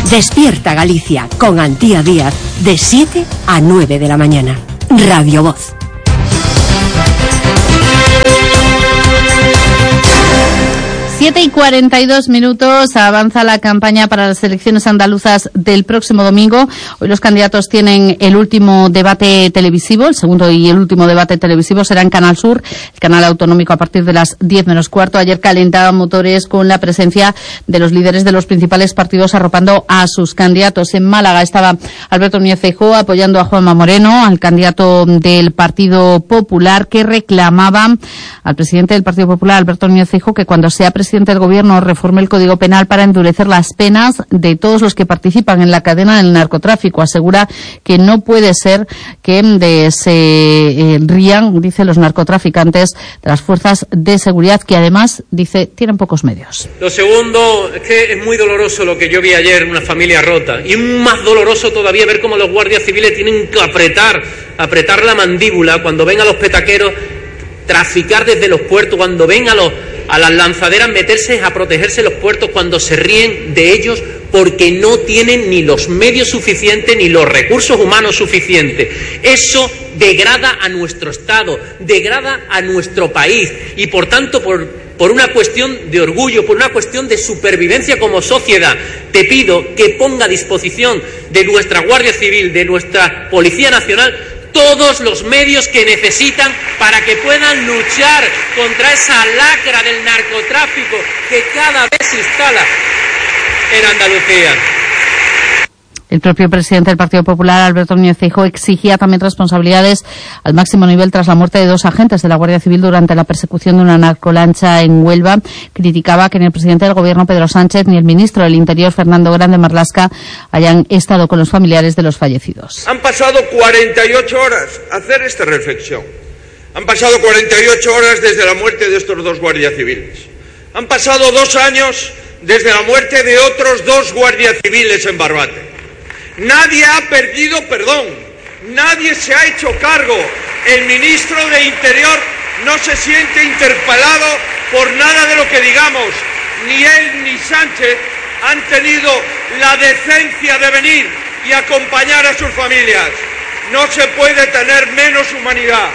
Despierta Galicia con Antía Díaz de 7 a 9 de la mañana. Radio Voz. Siete y 42 minutos, avanza la campaña para las elecciones andaluzas del próximo domingo. Hoy los candidatos tienen el último debate televisivo, el segundo y el último debate televisivo será en Canal Sur, el canal autonómico, a partir de las 10 menos cuarto. Ayer calentaban motores con la presencia de los líderes de los principales partidos arropando a sus candidatos. En Málaga estaba Alberto Núñez Feijóo apoyando a Juanma Moreno, al candidato del Partido Popular, que reclamaba al presidente del Partido Popular, Alberto Núñez Feijóo, que cuando sea presidente del Gobierno reforme el Código Penal para endurecer las penas de todos los que participan en la cadena del narcotráfico. Asegura que no puede ser que se rían, dice, los narcotraficantes de las fuerzas de seguridad, que además, dice, tienen pocos medios. Lo segundo es que es muy doloroso lo que yo vi ayer, una familia rota, y más doloroso todavía ver cómo los guardias civiles tienen que apretar la mandíbula cuando ven a los petaqueros traficar desde los puertos, cuando ven a las lanzaderas meterse a protegerse los puertos, cuando se ríen de ellos porque no tienen ni los medios suficientes ni los recursos humanos suficientes. Eso degrada a nuestro Estado, degrada a nuestro país y, por tanto, por una cuestión de orgullo, por una cuestión de supervivencia como sociedad, te pido que ponga a disposición de nuestra Guardia Civil, de nuestra Policía Nacional, todos los medios que necesitan para que puedan luchar contra esa lacra del narcotráfico que cada vez se instala en Andalucía. El propio presidente del Partido Popular, Alberto Núñez Feijóo, exigía también responsabilidades al máximo nivel tras la muerte de 2 agentes de la Guardia Civil durante la persecución de una narcolancha en Huelva. Criticaba que ni el presidente del Gobierno, Pedro Sánchez, ni el ministro del Interior, Fernando Grande Marlaska, hayan estado con los familiares de los fallecidos. Han pasado 48 horas a hacer esta reflexión. Han pasado 48 horas desde la muerte de estos 2 guardias civiles. Han pasado 2 años desde la muerte de otros 2 guardias civiles en Barbate. Nadie ha pedido perdón, nadie se ha hecho cargo. El ministro de Interior no se siente interpelado por nada de lo que digamos. Ni él ni Sánchez han tenido la decencia de venir y acompañar a sus familias. No se puede tener menos humanidad.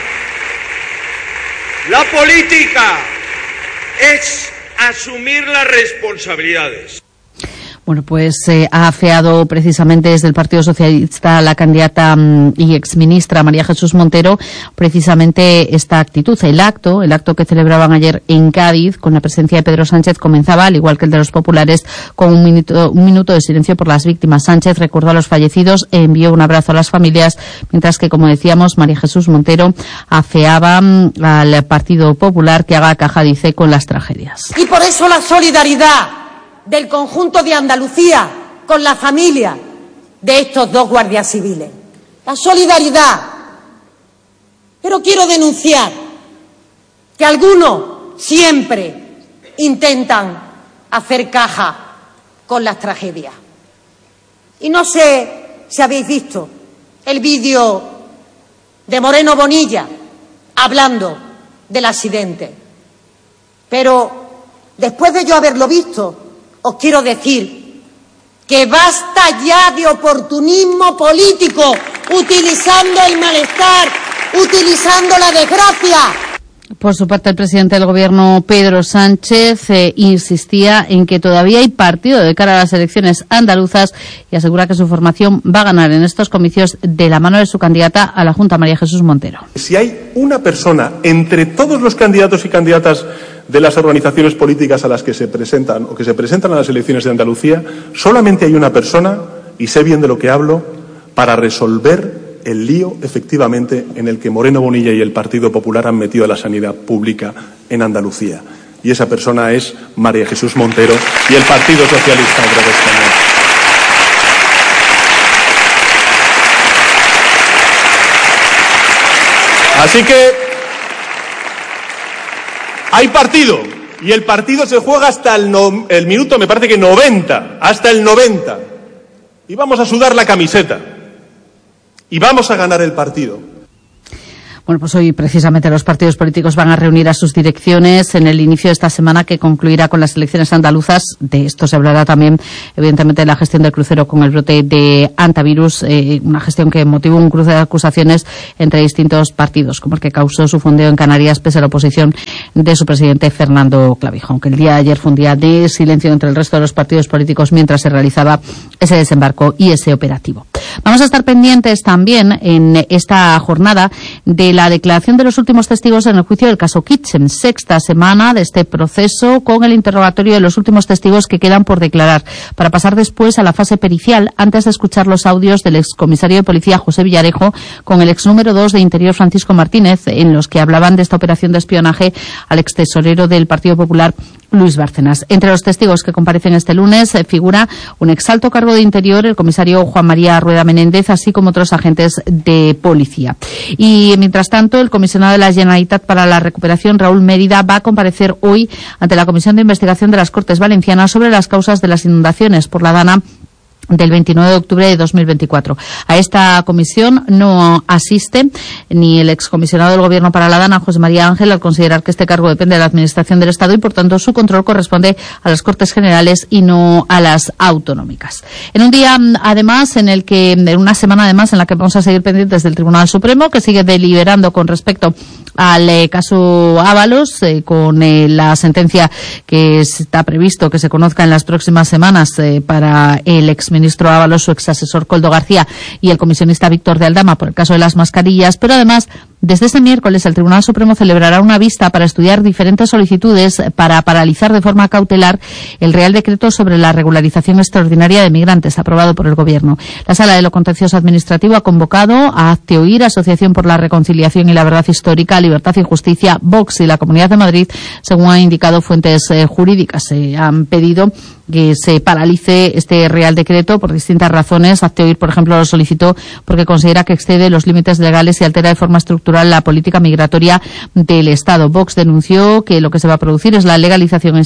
La política es asumir las responsabilidades. Bueno, pues ha afeado precisamente desde el Partido Socialista la candidata y exministra María Jesús Montero precisamente esta actitud. El acto que celebraban ayer en Cádiz con la presencia de Pedro Sánchez comenzaba, al igual que el de los populares, con un minuto de silencio por las víctimas. Sánchez recordó a los fallecidos, envió un abrazo a las familias, mientras que, como decíamos, María Jesús Montero afeaba al Partido Popular que haga caja, dice, con las tragedias. Y por eso la solidaridad del conjunto de Andalucía con la familia de estos 2 guardias civiles. La solidaridad. Pero quiero denunciar que algunos siempre intentan hacer caja con las tragedias. Y no sé si habéis visto el vídeo de Moreno Bonilla hablando del accidente. Pero después de yo haberlo visto, os quiero decir que basta ya de oportunismo político, utilizando el malestar, utilizando la desgracia. Por su parte, el presidente del Gobierno, Pedro Sánchez, insistía en que todavía hay partido de cara a las elecciones andaluzas y asegura que su formación va a ganar en estos comicios de la mano de su candidata a la Junta, María Jesús Montero. Si hay una persona entre todos los candidatos y candidatas de las organizaciones políticas a las que se presentan o que se presentan a las elecciones de Andalucía, solamente hay una persona, y sé bien de lo que hablo, para resolver el lío, efectivamente, en el que Moreno Bonilla y el Partido Popular han metido a la sanidad pública en Andalucía. Y esa persona es María Jesús Montero y el Partido Socialista Obrero Español. Así que hay partido, y el partido se juega hasta el minuto, me parece que 90, hasta el 90. Y vamos a sudar la camiseta. Y vamos a ganar el partido. Bueno, pues hoy precisamente los partidos políticos van a reunir a sus direcciones en el inicio de esta semana que concluirá con las elecciones andaluzas. De esto se hablará también, evidentemente, de la gestión del crucero con el brote de antivirus, una gestión que motivó un cruce de acusaciones entre distintos partidos, como el que causó su fondeo en Canarias pese a la oposición de su presidente Fernando Clavijo. Aunque el día de ayer fue un día de silencio entre el resto de los partidos políticos mientras se realizaba ese desembarco y ese operativo. Vamos a estar pendientes también en esta jornada de la declaración de los últimos testigos en el juicio del caso Kitchen, sexta semana de este proceso con el interrogatorio de los últimos testigos que quedan por declarar, para pasar después a la fase pericial antes de escuchar los audios del excomisario de policía José Villarejo con el ex número 2 de Interior Francisco Martínez, en los que hablaban de esta operación de espionaje al extesorero del Partido Popular Luis Bárcenas. Entre los testigos que comparecen este lunes figura un exalto cargo de Interior, el comisario Juan María Rueda Menéndez, así como otros agentes de policía. Y mientras tanto, el comisionado de la Generalitat para la Recuperación, Raúl Mérida, va a comparecer hoy ante la Comisión de Investigación de las Cortes Valencianas sobre las causas de las inundaciones por la Dana del 29 de octubre de 2024. A esta comisión no asiste ni el excomisionado del Gobierno para la Dana, José María Ángel, al considerar que este cargo depende de la Administración del Estado y, por tanto, su control corresponde a las Cortes Generales y no a las autonómicas. En un día, además, en una semana además en la que vamos a seguir pendientes del Tribunal Supremo, que sigue deliberando con respecto al caso Ábalos, con la sentencia que está previsto que se conozca en las próximas semanas para el exministro Ábalos, su exasesor Koldo García y el comisionista Víctor de Aldama por el caso de las mascarillas, pero además desde este miércoles el Tribunal Supremo celebrará una vista para estudiar diferentes solicitudes para paralizar de forma cautelar el Real Decreto sobre la regularización extraordinaria de migrantes aprobado por el Gobierno. La Sala de lo Contencioso Administrativo ha convocado a Hazte Oír, Asociación por la Reconciliación y la Verdad Histórica, Libertad y Justicia, Vox y la Comunidad de Madrid, según han indicado fuentes jurídicas. Se han pedido que se paralice este Real Decreto por distintas razones. Hazte Oír, por ejemplo, lo solicitó porque considera que excede los límites legales y altera de forma estructural la política migratoria del Estado. Vox denunció que lo que se va a producir es la legalización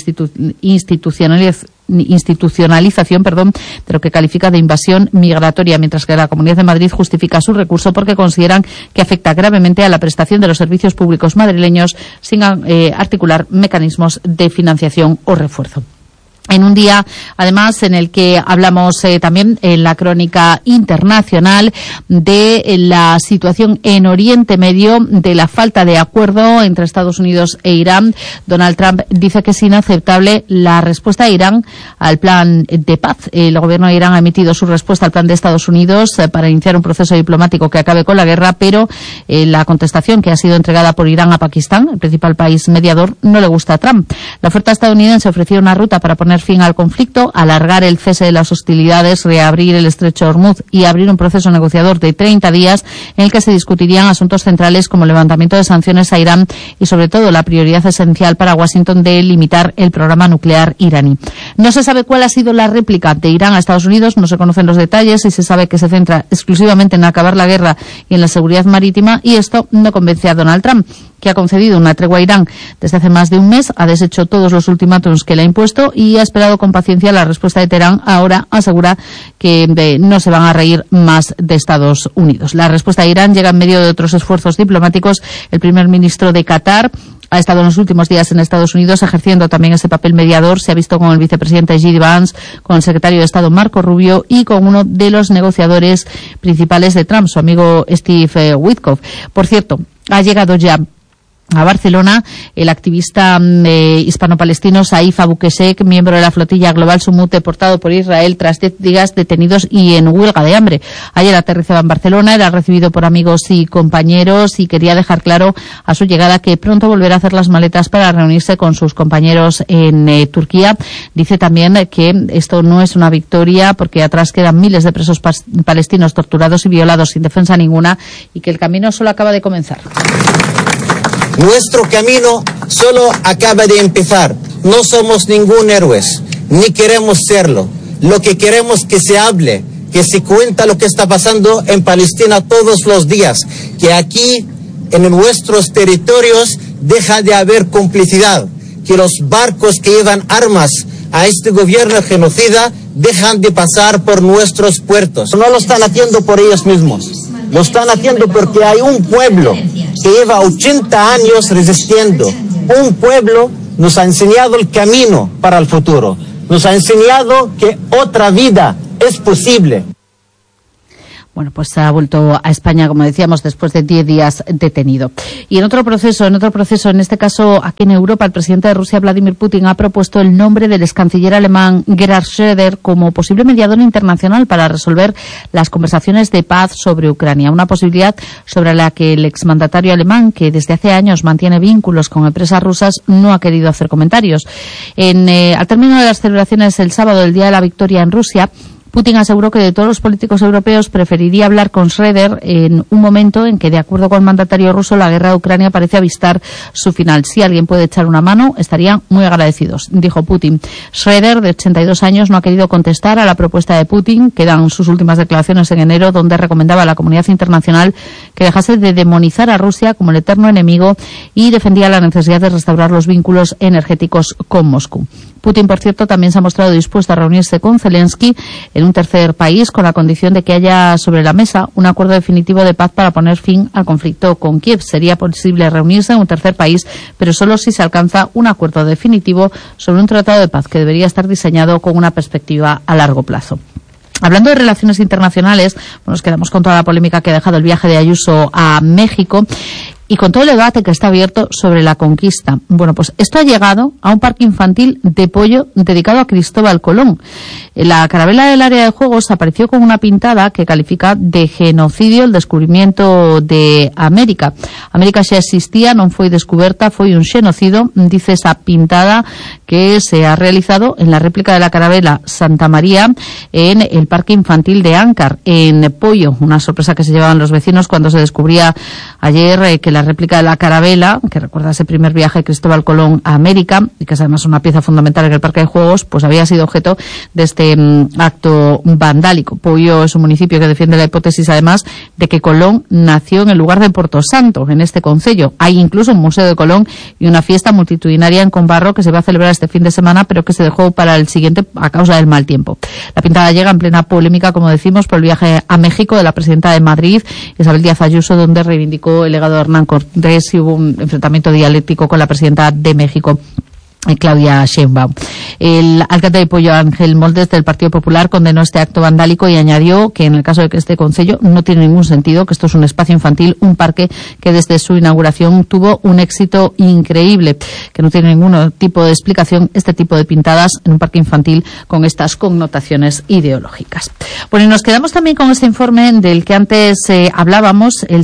institucionalización de lo que califica de invasión migratoria, mientras que la Comunidad de Madrid justifica su recurso porque consideran que afecta gravemente a la prestación de los servicios públicos madrileños sin articular mecanismos de financiación o refuerzo. En un día, además, en el que hablamos también en la crónica internacional de la situación en Oriente Medio, de la falta de acuerdo entre Estados Unidos e Irán. Donald Trump dice que es inaceptable la respuesta de Irán al plan de paz. El gobierno de Irán ha emitido su respuesta al plan de Estados Unidos para iniciar un proceso diplomático que acabe con la guerra, pero la contestación que ha sido entregada por Irán a Pakistán, el principal país mediador, no le gusta a Trump. La oferta estadounidense ofrecía una ruta para poner fin al conflicto, alargar el cese de las hostilidades, reabrir el estrecho de Hormuz y abrir un proceso negociador de 30 días en el que se discutirían asuntos centrales como el levantamiento de sanciones a Irán y, sobre todo, la prioridad esencial para Washington de limitar el programa nuclear iraní. No se sabe cuál ha sido la réplica de Irán a Estados Unidos, no se conocen los detalles y se sabe que se centra exclusivamente en acabar la guerra y en la seguridad marítima, y esto no convence a Donald Trump, que ha concedido una tregua a Irán desde hace más de un mes, ha deshecho todos los ultimátums que le ha impuesto y ha esperado con paciencia la respuesta de Teherán. Ahora asegura que no se van a reír más de Estados Unidos. La respuesta de Irán llega en medio de otros esfuerzos diplomáticos. El primer ministro de Qatar ha estado en los últimos días en Estados Unidos ejerciendo también ese papel mediador. Se ha visto con el vicepresidente J.D. Vance, con el secretario de Estado Marco Rubio y con uno de los negociadores principales de Trump, su amigo Steve Witkoff. Por cierto, ha llegado ya a Barcelona el activista hispano-palestino Saif Abu Qussein, miembro de la flotilla global Sumut, deportado por Israel tras 10 días detenidos y en huelga de hambre. Ayer aterrizaba en Barcelona, era recibido por amigos y compañeros y quería dejar claro a su llegada que pronto volverá a hacer las maletas para reunirse con sus compañeros en Turquía. Dice también que esto no es una victoria porque atrás quedan miles de presos palestinos torturados y violados sin defensa ninguna y que el camino solo acaba de comenzar. Nuestro camino solo acaba de empezar. No somos ningún héroes, ni queremos serlo. Lo que queremos es que se hable, que se cuenta lo que está pasando en Palestina todos los días, que aquí, en nuestros territorios, deja de haber complicidad, que los barcos que llevan armas a este gobierno genocida dejan de pasar por nuestros puertos. No lo están haciendo por ellos mismos, lo están haciendo porque hay un pueblo que lleva 80 años resistiendo. Un pueblo nos ha enseñado el camino para el futuro. Nos ha enseñado que otra vida es posible. Bueno, pues ha vuelto a España, como decíamos, después de 10 días detenido. Y en otro proceso, en este caso aquí en Europa, el presidente de Rusia, Vladimir Putin, ha propuesto el nombre del excanciller alemán Gerhard Schröder como posible mediador internacional para resolver las conversaciones de paz sobre Ucrania. Una posibilidad sobre la que el exmandatario alemán, que desde hace años mantiene vínculos con empresas rusas, no ha querido hacer comentarios. Al término de las celebraciones el sábado del Día de la Victoria en Rusia, Putin aseguró que de todos los políticos europeos preferiría hablar con Schröder en un momento en que, de acuerdo con el mandatario ruso, la guerra de Ucrania parece avistar su final. Si alguien puede echar una mano, estarían muy agradecidos, dijo Putin. Schröder, de 82 años, no ha querido contestar a la propuesta de Putin, que dan sus últimas declaraciones en enero, donde recomendaba a la comunidad internacional que dejase de demonizar a Rusia como el eterno enemigo y defendía la necesidad de restaurar los vínculos energéticos con Moscú. Putin, por cierto, también se ha mostrado dispuesto a reunirse con Zelensky en un tercer país con la condición de que haya sobre la mesa un acuerdo definitivo de paz para poner fin al conflicto con Kiev. Sería posible reunirse en un tercer país, pero solo si se alcanza un acuerdo definitivo sobre un tratado de paz que debería estar diseñado con una perspectiva a largo plazo. Hablando de relaciones internacionales, nos quedamos con toda la polémica que ha dejado el viaje de Ayuso a México y con todo el debate que está abierto sobre la conquista. Bueno, pues esto ha llegado a un parque infantil de pollo dedicado a Cristóbal Colón. La carabela del área de juegos apareció con una pintada que califica de genocidio el descubrimiento de América. América xa existía, non foi descuberta, foi un xenocido, dice esa pintada que se ha realizado en la réplica de la carabela Santa María en el parque infantil de Áncar, en Pollo. Una sorpresa que se llevaban los vecinos cuando se descubría ayer que la réplica de la carabela, que recuerda ese primer viaje de Cristóbal Colón a América, y que es además una pieza fundamental en el parque de juegos, pues había sido objeto de este acto vandálico. Pollo es un municipio que defiende la hipótesis, además, de que Colón nació en el lugar de Porto Santo, en este concello. Hay incluso un museo de Colón y una fiesta multitudinaria en Conbarro que se va a celebrar este fin de semana, pero que se dejó para el siguiente a causa del mal tiempo. La pintada llega en plena polémica, como decimos, por el viaje a México de la presidenta de Madrid, Isabel Díaz Ayuso, donde reivindicó el legado de Hernán Cortés y hubo un enfrentamiento dialéctico con la presidenta de México, Claudia Sheinbaum. El alcalde de Pollo, Ángel Moldes, del Partido Popular, condenó este acto vandálico y añadió que en el caso de que este concello no tiene ningún sentido, que esto es un espacio infantil, un parque que desde su inauguración tuvo un éxito increíble, que no tiene ningún tipo de explicación este tipo de pintadas en un parque infantil con estas connotaciones ideológicas. Bueno, y nos quedamos también con este informe del que antes hablábamos. El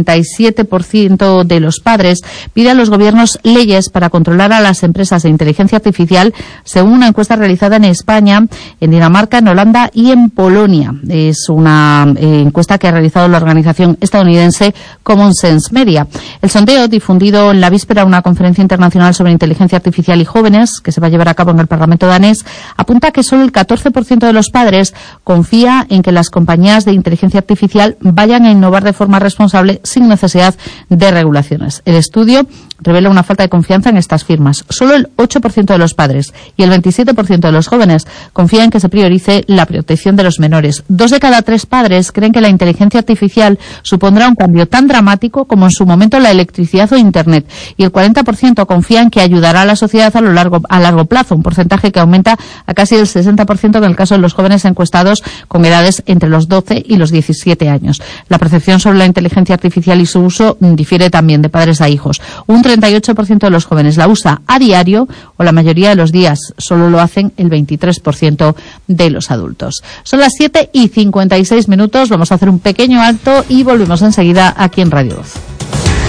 77% de los padres pide a los gobiernos leyes para controlar a las empresas de inteligencia artificial, según una encuesta realizada en España, en Dinamarca, en Holanda y en Polonia. Es una encuesta que ha realizado la organización estadounidense Common Sense Media. El sondeo, difundido en la víspera de una conferencia internacional sobre inteligencia artificial y jóvenes, que se va a llevar a cabo en el Parlamento danés, apunta que solo el 14% de los padres confía en que las compañías de inteligencia artificial vayan a innovar de forma responsable sin necesidad de regulaciones. El estudio revela una falta de confianza en estas firmas. Solo el 8% de los padres y el 27% de los jóvenes confían en que se priorice la protección de los menores. 2 de cada 3 padres creen que la inteligencia artificial supondrá un cambio tan dramático como en su momento la electricidad o Internet, y el 40% confía en que ayudará a la sociedad a largo plazo, un porcentaje que aumenta a casi el 60% en el caso de los jóvenes encuestados con edades entre los 12 y los 17 años. La percepción sobre la inteligencia artificial y su uso difiere también de padres a hijos. Un 38% de los jóvenes la usa a diario o la mayoría de los días. Solo lo hacen el 23% de los adultos. Son las 7:56. Vamos a hacer un pequeño alto y volvemos enseguida aquí en Radio 2.